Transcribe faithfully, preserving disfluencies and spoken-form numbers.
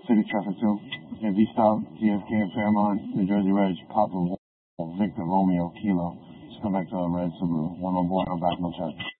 City Traffic two. Yeah, V-Stop, G F K, Fairmont, New Jersey Reg, Papa, Victor, Romeo, Kilo. Just come back to um, Red Subaru. One on board, no back, no check.